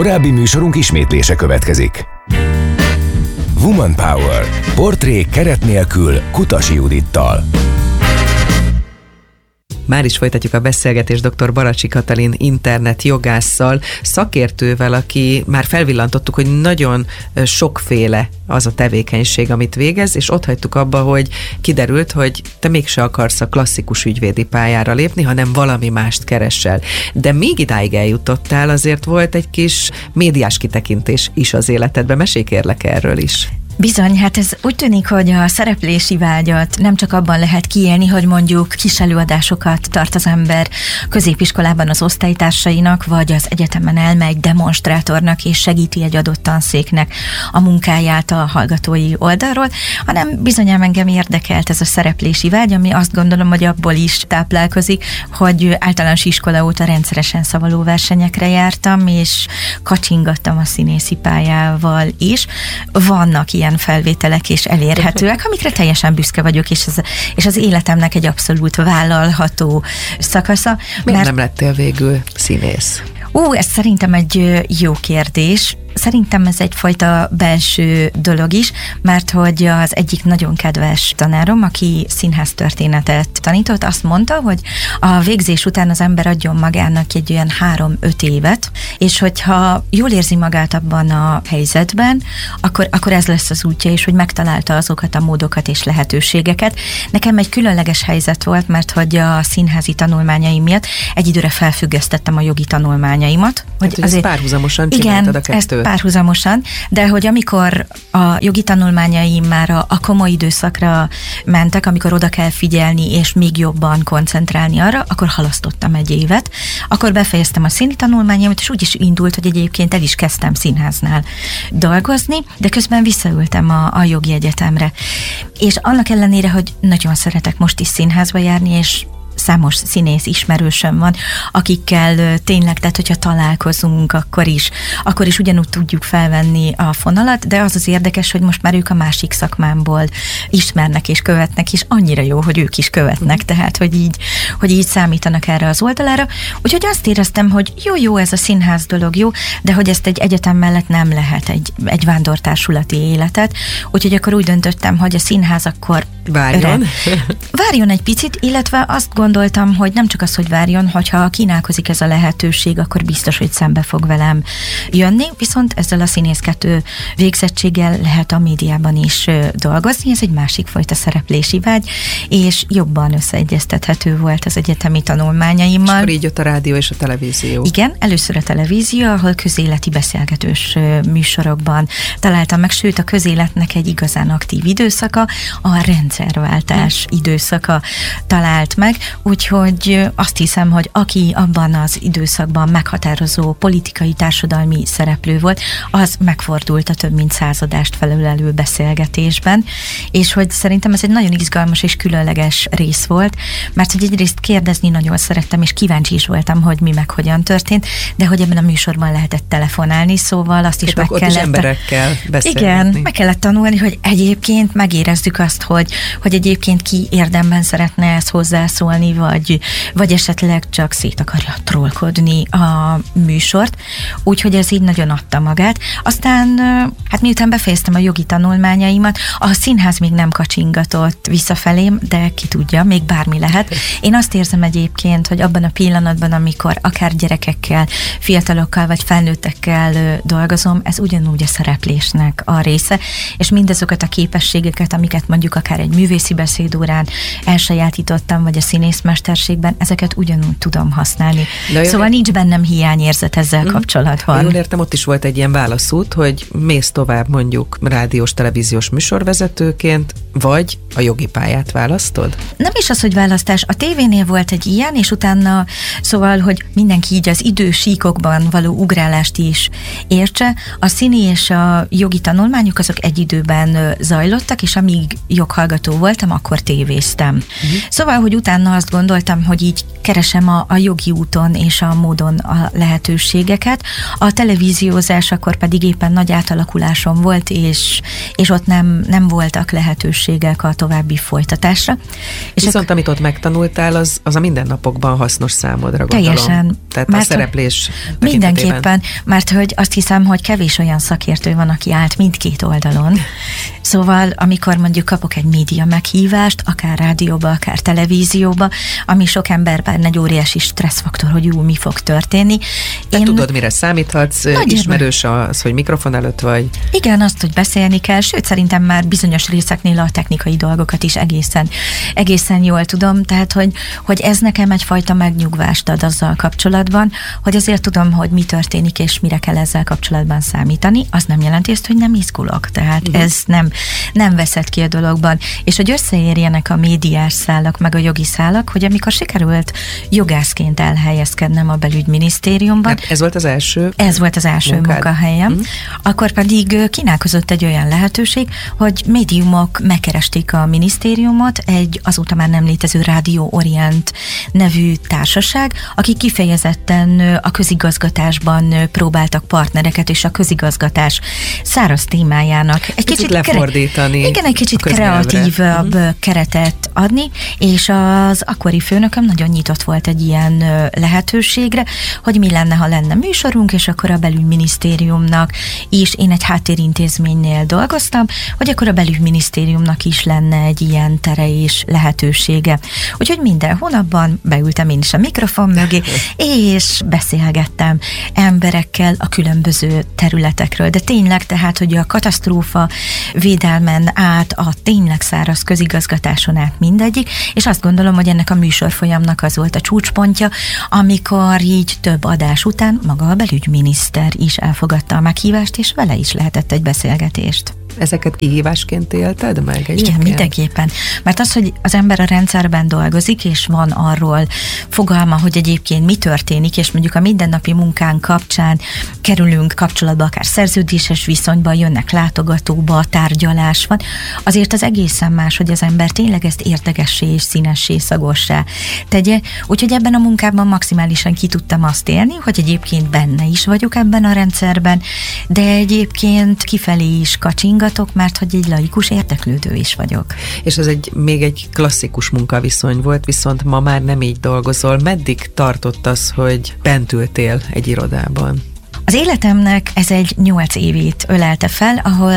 Korábbi műsorunk ismétlése következik. Woman Power. Portré keret nélkül Kutasi Judittal. Már is folytatjuk a beszélgetést dr. Baracsi Katalin internetjogásszal, szakértővel, aki már felvillantottuk, hogy nagyon sokféle az a tevékenység, amit végez, és ott hagytuk abba, hogy kiderült, hogy te mégse akarsz a klasszikus ügyvédi pályára lépni, hanem valami mást keresel. De még idáig eljutottál, azért volt egy kis médiás kitekintés is az életedben. Mesélj kérlek erről is. Bizony, hát ez úgy tűnik, hogy a szereplési vágyat nem csak abban lehet kiélni, hogy mondjuk kis előadásokat tart az ember középiskolában az osztálytársainak, vagy az egyetemen elmegy demonstrátornak és segíti egy adott tanszéknek a munkáját a hallgatói oldalról, hanem bizonyám engem érdekelt ez a szereplési vágy, ami azt gondolom, hogy abból is táplálkozik, hogy általános iskola óta rendszeresen szavalóversenyekre jártam, és kacsingattam a színészi pályával is. Vannak ilyen felvételek és elérhetőek, amikre teljesen büszke vagyok, és az életemnek egy abszolút vállalható szakasza. Miért nem lettél végül színész? Ez szerintem egy jó kérdés. Szerintem ez egyfajta belső dolog is, mert hogy az egyik nagyon kedves tanárom, aki színháztörténetet tanított, azt mondta, hogy a végzés után az ember adjon magának egy olyan 3-5 évet, és hogyha jól érzi magát abban a helyzetben, akkor ez lesz az útja, és hogy megtalálta azokat a módokat és lehetőségeket. Nekem egy különleges helyzet volt, mert hogy a színházi tanulmányaim miatt egy időre felfüggesztettem a jogi tanulmányaimat. Hogy azért párhuzamosan csináltad a kettőt. Párhuzamosan, de hogy amikor a jogi tanulmányaim már a komoly időszakra mentek, amikor oda kell figyelni és még jobban koncentrálni arra, akkor halasztottam egy évet. Akkor befejeztem a színi tanulmányaimat, és úgy is indult, hogy egyébként el is kezdtem színháznál dolgozni, de közben visszaültem a jogi egyetemre. És annak ellenére, hogy nagyon szeretek most is színházba járni, és számos színész ismerősöm van, akikkel tényleg, tehát hogyha találkozunk, akkor is ugyanúgy tudjuk felvenni a fonalat, de az érdekes, hogy most már ők a másik szakmámból ismernek és követnek, és annyira jó, hogy ők is követnek, tehát hogy így számítanak erre az oldalára. Úgyhogy azt éreztem, hogy jó, ez a színház dolog jó, de hogy ezt egy egyetem mellett nem lehet egy vándortársulati életet, úgyhogy akkor úgy döntöttem, hogy a színház akkor várjon egy picit, illetve azt gondoltam, hogy nem csak az, hogy várjon, hogyha kínálkozik ez a lehetőség, akkor biztos, hogy szembe fog velem jönni, viszont ezzel a színészkedő végzettséggel lehet a médiában is dolgozni, ez egy másik fajta szereplési vágy, és jobban összeegyeztethető volt az egyetemi tanulmányaimmal. És akkor így jött a rádió és a televízió. Igen, először a televízió, ahol közéleti beszélgetős műsorokban találtam meg, sőt a közéletnek egy igazán aktív időszaka, a rendszerváltás időszaka talált meg, úgyhogy azt hiszem, hogy aki abban az időszakban meghatározó politikai, társadalmi szereplő volt, az megfordult a több mint századást felölelő beszélgetésben, és hogy szerintem ez egy nagyon izgalmas és különleges rész volt, mert hogy egyrészt kérdezni nagyon szerettem, és kíváncsi is voltam, hogy mi meg hogyan történt, de hogy ebben a műsorban lehetett telefonálni, szóval azt is meg kellett... emberekkel beszélni. Igen, meg kellett tanulni, hogy egyébként megérezzük azt, hogy egyébként ki érdemben szeretne ezt hozzászólni, vagy esetleg csak szét akarja trollkodni a műsort. Úgyhogy ez így nagyon adta magát. Aztán, hát miután befejeztem a jogi tanulmányaimat, a színház még nem kacsingatott visszafelém, de ki tudja, még bármi lehet. Én azt érzem egyébként, hogy abban a pillanatban, amikor akár gyerekekkel, fiatalokkal vagy felnőttekkel dolgozom, ez ugyanúgy a szereplésnek a része, és mindazokat a képességeket, amiket mondjuk akár egy művészi beszédórán elsajátítottam, vagy a színészmesterségben, ezeket ugyanúgy tudom használni. Szóval nincs bennem hiányérzet ezzel kapcsolatban. Jól értem, ott is volt egy ilyen válaszút, hogy mész tovább mondjuk rádiós, televíziós műsorvezetőként, vagy a jogi pályát választod? Nem is az, hogy választás. A tévénél volt egy ilyen, és utána szóval, hogy mindenki így az idősíkokban való ugrálást is értse. A színi és a jogi tanulmányok azok egy időben zajlottak, és amíg joghallgató voltam, akkor tévéztem. Szóval, hogy utána azt gondoltam, hogy így keresem a jogi úton és a módon a lehetőségeket. A televíziózás akkor pedig éppen nagy átalakulásom volt, és ott nem voltak lehetőségek a további folytatásra. És viszont amit ott megtanultál, az a mindennapokban hasznos számodra, gondolom. Teljesen. Tehát a szereplés mindenképpen, mert hogy azt hiszem, hogy kevés olyan szakértő van, aki állt mindkét oldalon. Szóval, amikor mondjuk kapok egy média meghívást, akár rádióba, akár televízióba, ami sok emberben egy óriási stresszfaktor, hogy mi fog történni. Te tudod, mire számíthatsz, ismerős az, hogy mikrofon előtt vagy? Igen, azt, hogy beszélni kell, sőt, szerintem már bizonyos részeknél a technikai dolgokat is egészen jól tudom, tehát, hogy ez nekem egyfajta megnyugvást ad azzal kapcsolatban, hogy azért tudom, hogy mi történik, és mire kell ezzel kapcsolatban számítani. Az nem jelenti ezt, hogy nem izgulok, tehát ez nem veszett ki a dologban. És hogy összeérjenek a médiás szálak, meg a jogi szálak, hogy amikor sikerült jogászként elhelyezkednem a belügyminisztériumban. Ez volt az első? Ez volt az első munkahelyem. Akkor pedig kínálkozott egy olyan lehetőség, hogy médiumok megkeresték a minisztériumot, egy azóta már nem létező Rádió Orient nevű társaság, akik kifejezetten a közigazgatásban próbáltak partnereket, és a közigazgatás száraz témájának egy kicsit lefordítani. Igen, egy kicsit kreatívabb keretet adni, és az akkori főnököm nagyon nyitott volt egy ilyen lehetőségre, hogy mi lenne, ha lenne műsorunk, és akkor a belügyminisztériumnak is, én egy háttérintézménynél dolgoztam, hogy akkor a belügyminisztériumnak is lenne egy ilyen tere és lehetősége. Úgyhogy minden hónapban beültem én is a mikrofon mögé, és beszélgettem emberekkel a különböző területekről. De tényleg, tehát, hogy a katasztrófa védelmen át, a tényleg száraz közigazgatáson át mindegyik, és azt gondolom, hogy ennek a műsorfolyamnak az volt a csúcspontja, amikor így több adás után maga a belügyminiszter is elfogadta a meghívást, és vele is lehetett egy beszélgetést. Ezeket kihívásként élted meg egyébként? Igen, mindenképpen. Mert az, hogy az ember a rendszerben dolgozik, és van arról fogalma, hogy egyébként mi történik, és mondjuk a mindennapi munkánk kapcsán kerülünk kapcsolatba, akár szerződéses viszonyban, jönnek látogatóba, tárgyalás van, azért az egészen más, hogy az ember tényleg ezt érdekessé és színessé, szagossá tegye. Úgyhogy ebben a munkában maximálisan ki tudtam azt élni, hogy egyébként benne is vagyok ebben a rendszerben, de egyébként kifelé is kacsingatok, mert hogy egy laikus érdeklődő is vagyok. És ez még egy klasszikus munkaviszony volt, viszont ma már nem így dolgozol. Meddig tartott az, hogy bent ültél egy irodában? Az életemnek ez egy 8 évét ölelte fel, ahol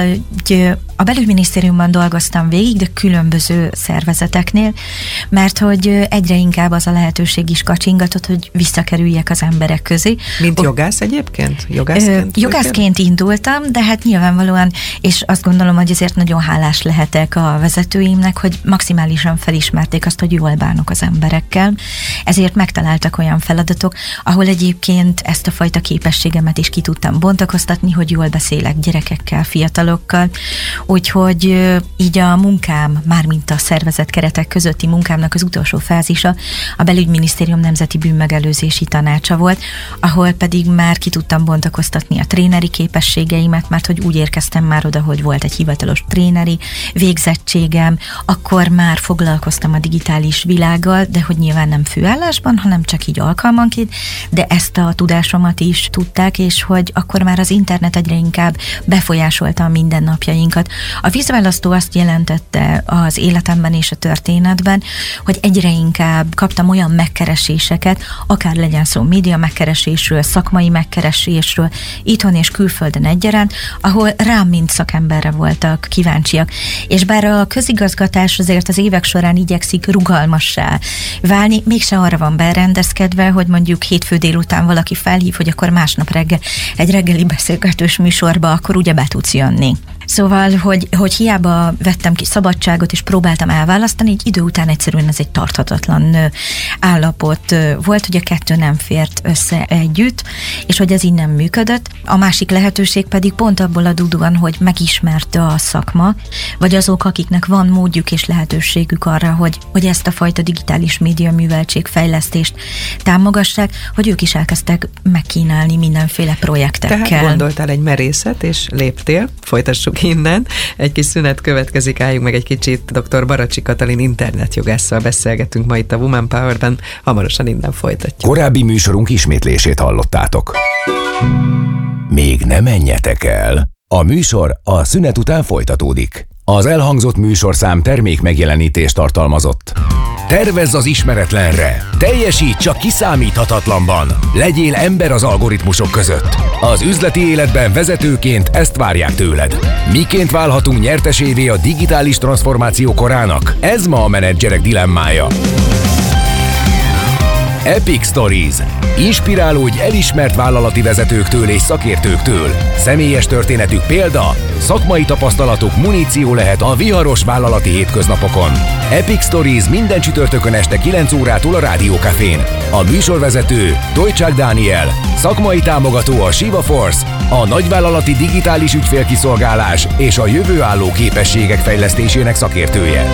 a belügyminisztériumban dolgoztam végig, de különböző szervezeteknél, mert hogy egyre inkább az a lehetőség is kacsingatott, hogy visszakerüljek az emberek közé. Mint jogász egyébként? Jogászként indultam, de hát nyilvánvalóan, és azt gondolom, hogy ezért nagyon hálás lehetek a vezetőimnek, hogy maximálisan felismerték azt, hogy jól bánok az emberekkel. Ezért megtaláltak olyan feladatok, ahol egyébként ezt a fajta képességemet is ki tudtam bontakoztatni, hogy jól beszélek gyerekekkel, fiatalokkal. Úgyhogy így a munkám, mármint a szervezet keretek közötti munkámnak az utolsó fázisa a Belügyminisztérium Nemzeti Bűnmegelőzési Tanácsa volt, ahol pedig már ki tudtam bontakoztatni a tréneri képességeimet, mert hogy úgy érkeztem már oda, hogy volt egy hivatalos tréneri végzettségem, akkor már foglalkoztam a digitális világgal, de hogy nyilván nem főállásban, hanem csak így alkalmanként, de ezt a tudásomat is tudták, és hogy akkor már az internet egyre inkább befolyásolta a mindennapjainkat. A vízválasztó azt jelentette az életemben és a történetben, hogy egyre inkább kaptam olyan megkereséseket, akár legyen szó média megkeresésről, szakmai megkeresésről, itthon és külföldön egyaránt, ahol rám mint szakemberre voltak kíváncsiak. És bár a közigazgatás azért az évek során igyekszik rugalmassá válni, mégse arra van berendezkedve, hogy mondjuk hétfő délután valaki felhív, hogy akkor másnap reggel egy reggeli beszélgetős műsorba, akkor ugye be tudsz jönni. Szóval, hogy hiába vettem ki szabadságot, és próbáltam elválasztani, így idő után egyszerűen ez egy tarthatatlan állapot volt, hogy a kettő nem fért össze együtt, és hogy ez így nem működött. A másik lehetőség pedig pont abból adódóan, hogy megismerte a szakma, vagy azok, akiknek van módjuk és lehetőségük arra, hogy ezt a fajta digitális média műveltségfejlesztést támogassák, hogy ők is elkezdtek megkínálni mindenféle projektekkel. Tehát gondoltál egy merészet, és léptél, folytassuk innen. Egy kis szünet következik, álljunk meg egy kicsit. Dr. Baracsi Katalin internetjogásszal beszélgetünk ma itt a Woman Power-ben, hamarosan innen folytatjuk. Korábbi műsorunk ismétlését hallottátok. Még ne menjetek el! A műsor a szünet után folytatódik. Az elhangzott műsorszám termék megjelenítést tartalmazott. Tervezz az ismeretlenre! Teljesíts a kiszámíthatatlanban! Legyél ember az algoritmusok között! Az üzleti életben vezetőként ezt várják tőled. Miként válhatunk nyertesévé a digitális transformáció korának? Ez ma a menedzserek dilemmája. Epic Stories. Inspirálódj elismert vállalati vezetőktől és szakértőktől. Személyes történetük példa, szakmai tapasztalatuk muníció lehet a viharos vállalati hétköznapokon. Epic Stories minden csütörtökön este 9 órától a Rádió Cafén. A műsorvezető Tojcsák Dániel, szakmai támogató a Shiva Force, a nagyvállalati digitális ügyfélkiszolgálás és a jövőálló képességek fejlesztésének szakértője.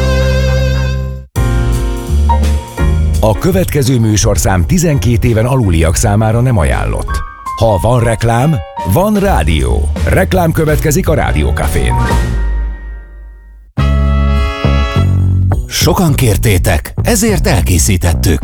A következő műsorszám 12 éven aluliak számára nem ajánlott. Ha van reklám, van rádió. Reklám következik a Rádió Cafén. Sokan kértétek, ezért elkészítettük.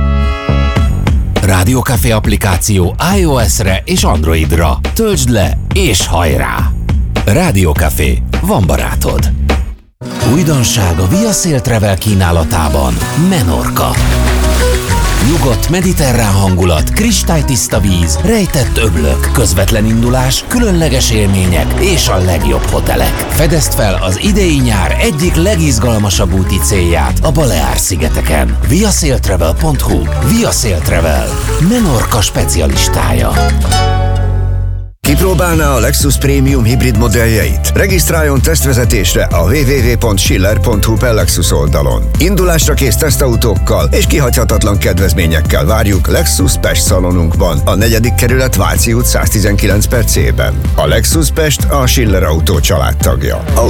Rádió Café applikáció iOS-re és Androidra. Töltsd le és hajrá! Rádió Café, van barátod. Újdonság a Via Sail Travel kínálatában. Menorca. Nyugodt mediterrán hangulat, kristálytiszta víz, rejtett öblök, közvetlen indulás, különleges élmények és a legjobb hotelek. Fedezd fel az idei nyár egyik legizgalmasabb úti célját a Baleár-szigeteken. viasailtravel.hu. Via Sail Travel, Menorca specialistája. Kipróbálná a Lexus Premium hibrid modelljeit? Regisztráljon tesztvezetésre a www.schiller.hu per Lexus oldalon. Indulásra kész tesztautókkal és kihagyhatatlan kedvezményekkel várjuk Lexus Pest szalonunkban, a 4. kerület Váci út 119 per C-ben. A Lexus Pest a Schiller Autó családtagja.